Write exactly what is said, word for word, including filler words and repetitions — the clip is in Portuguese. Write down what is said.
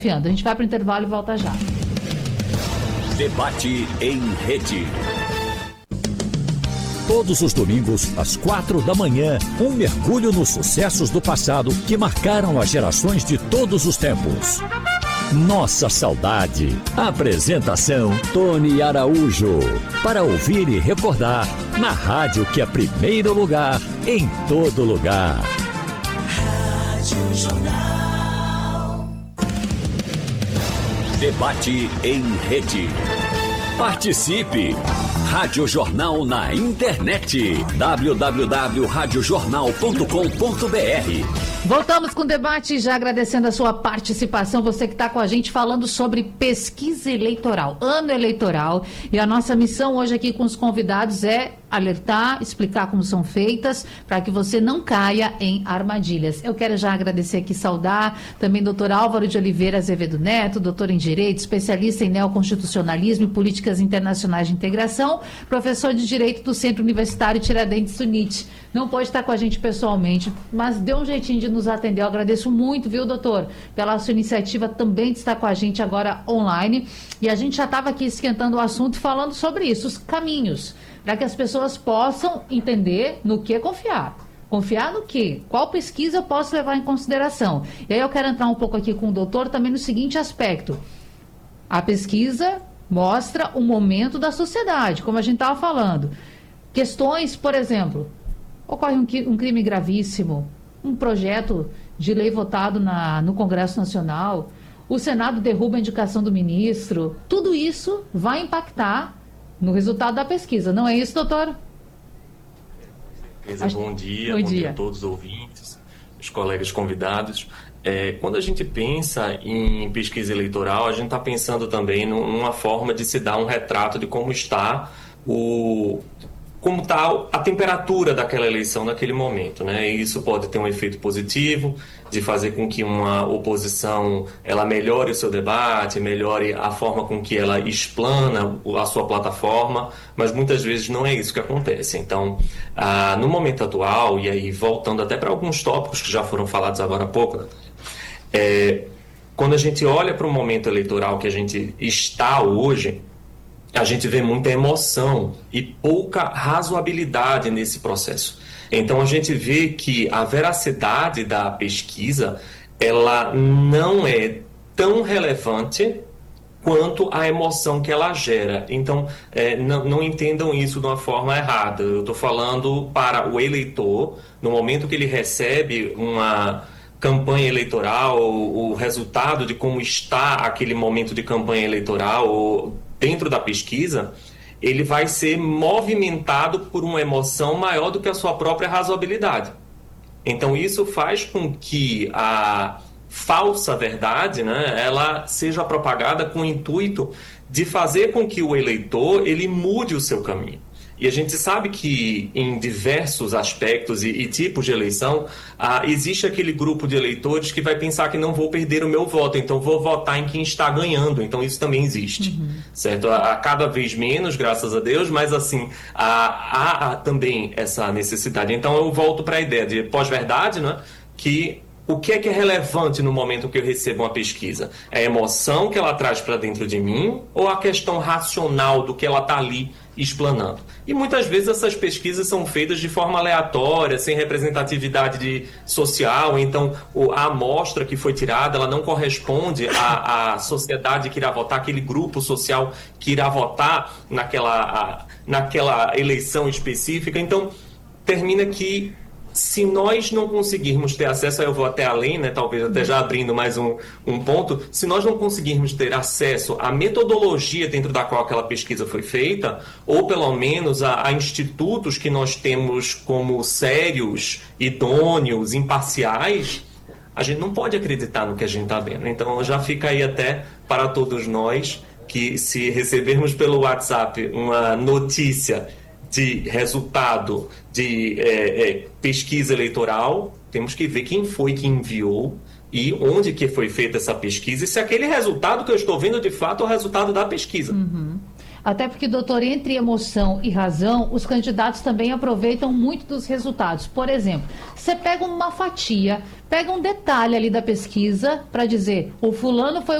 A gente vai para o intervalo e volta já. Debate em rede. Todos os domingos, às quatro da manhã, um mergulho nos sucessos do passado que marcaram as gerações de todos os tempos. Nossa Saudade. Apresentação Tony Araújo. Para ouvir e recordar, na rádio que é primeiro lugar, em todo lugar. Rádio Jornal. Debate em rede. Participe! Rádio Jornal na internet. w w w ponto rádio jornal ponto com ponto b r. Voltamos com o debate, já agradecendo a sua participação, você que está com a gente falando sobre pesquisa eleitoral, ano eleitoral. E a nossa missão hoje aqui com os convidados é alertar, explicar como são feitas, para que você não caia em armadilhas. Eu quero já agradecer aqui, saudar também doutor Álvaro de Oliveira Azevedo Neto, doutor em Direito, especialista em neoconstitucionalismo e políticas internacionais de integração, professor de Direito do Centro Universitário Tiradentes Unite. Não pode estar com a gente pessoalmente, mas deu um jeitinho de nos atender. Eu agradeço muito, viu, doutor, pela sua iniciativa também de estar com a gente agora online. E a gente já estava aqui esquentando o assunto, falando sobre isso, os caminhos, para que as pessoas possam entender no que confiar. Confiar no quê? Qual pesquisa eu posso levar em consideração? E aí eu quero entrar um pouco aqui com o doutor também no seguinte aspecto. A pesquisa mostra o momento da sociedade, como a gente estava falando. Questões, por exemplo, ocorre um, um crime gravíssimo, um projeto de lei votado na, no Congresso Nacional, o Senado derruba a indicação do ministro, tudo isso vai impactar no resultado da pesquisa, não é isso, doutor? Acho... Bom dia, bom, bom dia. dia a todos os ouvintes, os colegas convidados. É, quando a gente pensa em pesquisa eleitoral, a gente está pensando também numa forma de se dar um retrato de como está o... como está a temperatura daquela eleição naquele momento, né? E isso pode ter um efeito positivo, de fazer com que uma oposição ela melhore o seu debate, melhore a forma com que ela explana a sua plataforma, mas muitas vezes não é isso que acontece. Então, ah, no momento atual, e aí voltando até para alguns tópicos que já foram falados agora há pouco, é, quando a gente olha para o momento eleitoral que a gente está hoje, a gente vê muita emoção e pouca razoabilidade nesse processo. Então, a gente vê que a veracidade da pesquisa, ela não é tão relevante quanto a emoção que ela gera. Então, é, não, não entendam isso de uma forma errada. Eu estou falando para o eleitor, no momento que ele recebe uma campanha eleitoral, o, o resultado de como está aquele momento de campanha eleitoral, ou dentro da pesquisa, ele vai ser movimentado por uma emoção maior do que a sua própria razoabilidade. Então, isso faz com que a falsa verdade, né, ela seja propagada com o intuito de fazer com que o eleitor ele mude o seu caminho. E a gente sabe que em diversos aspectos e, e tipos de eleição, ah, existe aquele grupo de eleitores que vai pensar que não vou perder o meu voto, então vou votar em quem está ganhando. Então isso também existe, uhum. certo? A, a cada vez menos, graças a Deus, mas assim, há, há, há também essa necessidade. Então eu volto para a ideia de pós-verdade, né? Que o que é que é relevante no momento que eu recebo uma pesquisa? É a emoção que ela traz para dentro de mim ou a questão racional do que ela está ali explanando? E muitas vezes essas pesquisas são feitas de forma aleatória, sem representatividade de social, então a amostra que foi tirada ela não corresponde à, à sociedade que irá votar, aquele grupo social que irá votar naquela, a, naquela eleição específica. Então termina que se nós não conseguirmos ter acesso, aí eu vou até além, né, talvez até já abrindo mais um, um ponto, se nós não conseguirmos ter acesso à metodologia dentro da qual aquela pesquisa foi feita, ou pelo menos a, a institutos que nós temos como sérios, idôneos, imparciais, a gente não pode acreditar no que a gente está vendo. Então já fica aí até para todos nós que se recebermos pelo WhatsApp uma notícia de resultado de é, é, pesquisa eleitoral, temos que ver quem foi que enviou e onde que foi feita essa pesquisa e se aquele resultado que eu estou vendo de fato é o resultado da pesquisa. Uhum. Até porque, doutor, entre emoção e razão, os candidatos também aproveitam muito dos resultados. Por exemplo, você pega uma fatia, pega um detalhe ali da pesquisa para dizer, o fulano foi